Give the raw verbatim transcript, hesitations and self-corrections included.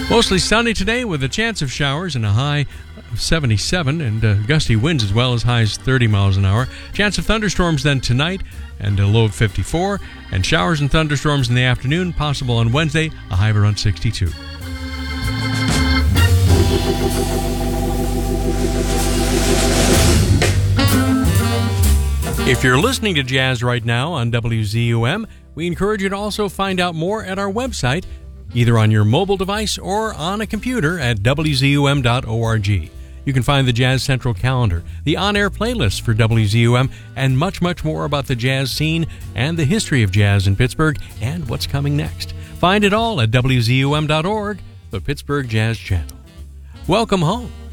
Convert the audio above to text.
Mostly sunny today with a chance of showers and a high of seventy-seven and uh, gusty winds as well as highs thirty miles an hour. Chance of thunderstorms then tonight and a low of fifty-four, and showers and thunderstorms in the afternoon possible on Wednesday, a high of around sixty-two. If you're listening to jazz right now on W Z U M, we encourage you to also find out more at our website, either on your mobile device or on a computer at W Z U M dot org. You can find the Jazz Central calendar, the on-air playlist for W Z U M, and much, much more about the jazz scene and the history of jazz in Pittsburgh and what's coming next. Find it all at W Z U M dot org, the Pittsburgh Jazz Channel. Welcome home.